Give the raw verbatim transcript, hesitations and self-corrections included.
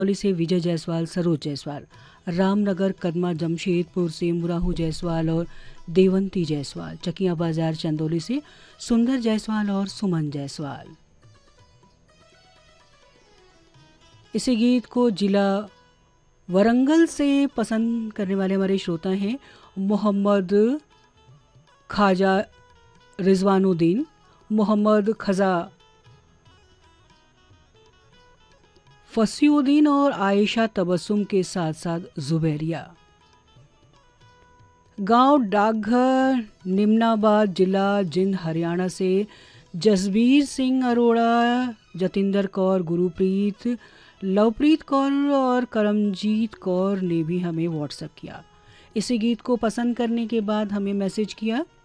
चंदौली से विजय जायसवाल, सरोज जायसवाल। रामनगर कदमा जमशेदपुर से मुराहू जायसवाल और देवंती जायसवाल। चकिया बाजार चंदौली से सुंदर जायसवाल और सुमन जायसवाल। इसी गीत को जिला वरंगल से पसंद करने वाले हमारे श्रोता हैं मोहम्मद खाजा रिजवानुद्दीन, मोहम्मद खजा फसीउद्दीन और आयशा तबस्सुम के साथ साथ जुबैरिया। गांव डाकघर निमनाबाद जिला जिंद हरियाणा से जसबीर सिंह अरोड़ा, जतिंदर कौर, गुरुप्रीत, लवप्रीत कौर और करमजीत कौर ने भी हमें व्हाट्सएप किया। इसी गीत को पसंद करने के बाद हमें मैसेज किया